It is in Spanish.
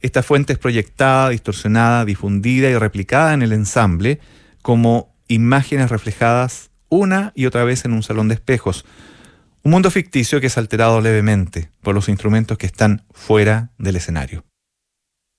Esta fuente es proyectada, distorsionada, difundida y replicada en el ensamble como imágenes reflejadas una y otra vez en un salón de espejos. Un mundo ficticio que es alterado levemente por los instrumentos que están fuera del escenario.